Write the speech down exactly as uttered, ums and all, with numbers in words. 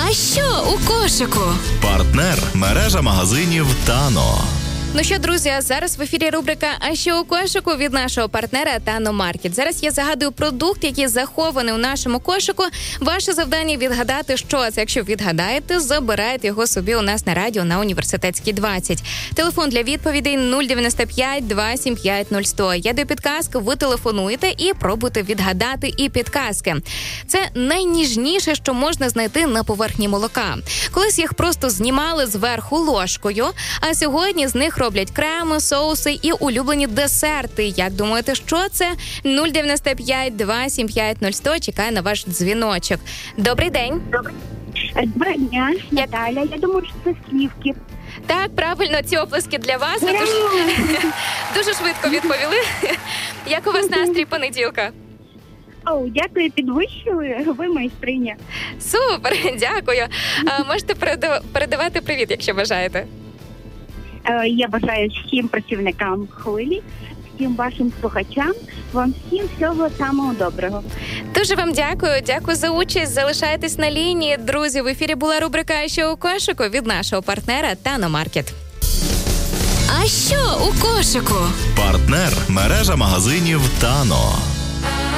А що у кошику? Партнер – мережа магазинів «Тано». Ну що, друзі, зараз в ефірі рубрика «А що у кошику» від нашого партнера «Тано Маркет». Зараз я загадую продукт, який захований у нашому кошику. Ваше завдання відгадати, що це. Якщо відгадаєте, забирайте його собі у нас на радіо на Університетській двадцять. Телефон для відповідей нуль дев'яносто п'ять два сім п'ять нуль сто. Я даю підказки, ви телефонуєте і пробуйте відгадати і підказки. Це найніжніше, що можна знайти на поверхні молока. Колись їх просто знімали зверху ложкою, а сьогодні з них роблять креми, соуси і улюблені десерти. Як думаєте, що це? нуль дев'яносто п'ять два сім п'ять нуль сто. Чекаю на ваш дзвіночок. Добрий день. Доброго дня, Наталя. Я думаю, що це слівки. Так, правильно, ці оплески для вас. Ви дуже, дуже швидко відповіли. Як у вас настрій понеділка? О, дякую, підвищили. Ви майстриня. Супер, дякую. А, можете передавати привіт, якщо бажаєте. Я бажаю всім працівникам «Хвилі», всім вашим слухачам, вам всім всього самого доброго. Дуже вам дякую, дякую за участь, залишайтесь на лінії. Друзі, в ефірі була рубрика «А що у кошику» від нашого партнера «Тано Маркет». А що у кошику? Партнер – мережа магазинів «Тано».